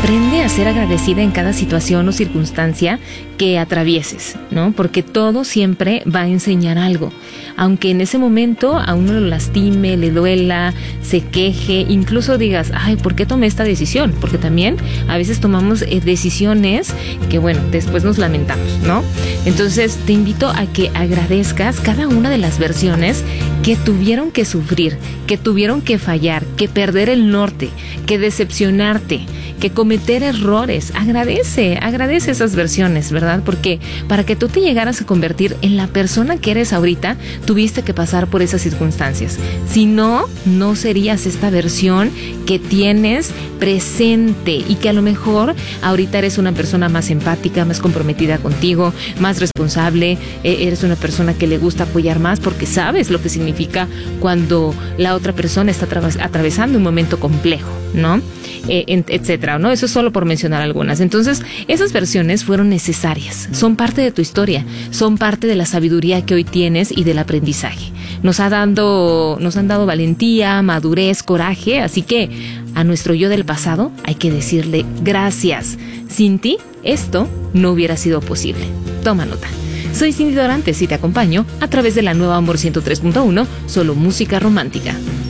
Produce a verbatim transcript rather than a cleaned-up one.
aprende a ser agradecida en cada situación o circunstancia que atravieses, ¿no? Porque todo siempre va a enseñar algo. Aunque en ese momento a uno lo lastime, le duela, se queje, incluso digas, ay, ¿por qué tomé esta decisión? Porque también a veces tomamos eh, decisiones que, bueno, después nos lamentamos, ¿no? Entonces te invito a que agradezcas cada una de las versiones que tuvieron que sufrir, que tuvieron que fallar, que perder el norte, que decepcionarte, que cometer errores. Agradece, agradece esas versiones, ¿verdad? Porque para que tú te llegaras a convertir en la persona que eres ahorita, tuviste que pasar por esas circunstancias. Si no, no serías esta versión que tienes presente y que a lo mejor ahorita eres una persona más empática, más comprometida contigo, más responsable, eh, eres una persona que le gusta apoyar más porque sabes lo que significa cuando la otra persona está atraves- atravesando un momento complejo, ¿no? Eh, en, etcétera, ¿no? Eso es solo por mencionar algunas. Entonces, esas versiones fueron necesarias, son parte de tu historia, son parte de la sabiduría que hoy tienes y del aprendizaje. Nos ha dado, nos han dado valentía, madurez, coraje, así que a nuestro yo del pasado hay que decirle gracias. Sin ti, esto no hubiera sido posible. Toma nota. Soy Cindy Dorantes y te acompaño a través de la nueva Amor ciento tres punto uno, solo música romántica.